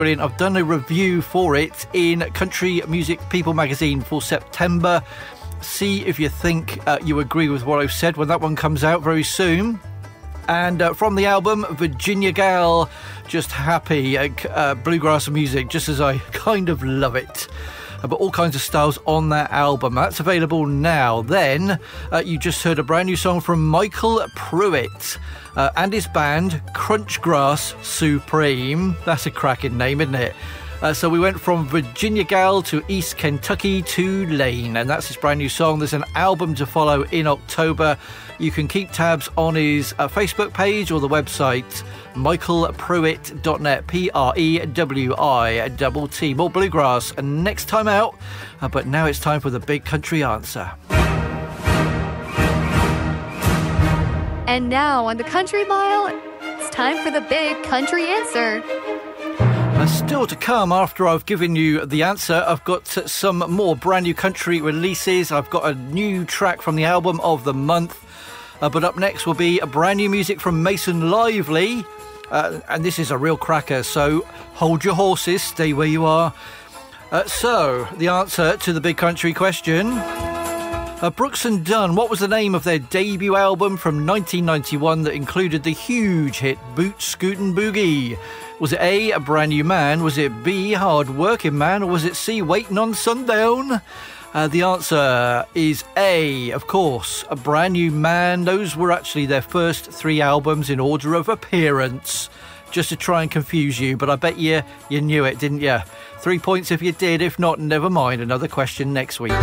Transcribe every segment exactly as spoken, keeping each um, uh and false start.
Brilliant. I've done a review for it in Country Music People magazine for September. See if you think uh, you agree with what I've said when that one comes out very soon. And uh, from the album, Virginia Gal, Just Happy, uh, uh, bluegrass music, just as I kind of love it. Uh, but all kinds of styles on that album. That's available now. Then uh, you just heard a brand new song from Michael Pruitt uh, and his band, Crunchgrass Supreme. That's a cracking name, isn't it? Uh, so we went from Virginia Gal to East Kentucky to Lane, and that's his brand new song. There's an album to follow in October. You can keep tabs on his uh, Facebook page or the website michael pruitt dot net, P R E W I T T. More bluegrass and next time out, uh, but now it's time for the Big Country Answer. And now on the Country Mile, it's time for the Big Country Answer. Uh, still to come after I've given you the answer, I've got uh, some more brand new country releases. I've got a new track from the album of the month. Uh, but up next will be a brand new music from Mason Lively. Uh, and this is a real cracker, so hold your horses, stay where you are. Uh, so, the answer to the big country question. Uh, Brooks and Dunn, what was the name of their debut album from nineteen ninety-one that included the huge hit Boot Scootin' Boogie? Was it A, A Brand New Man? Was it B, Hard Working Man? Or was it C, Waiting on Sundown? Uh, the answer is A, of course, A Brand New Man. Those were actually their first three albums in order of appearance, just to try and confuse you, but I bet you you knew it, didn't you? Three points if you did. If not, never mind. Another question next week.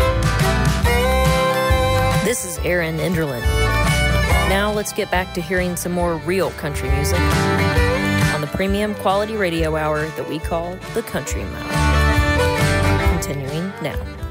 This is Aaron Enderlin. Now let's get back to hearing some more real country music on the premium quality radio hour that we call the Country Mile. Continuing now.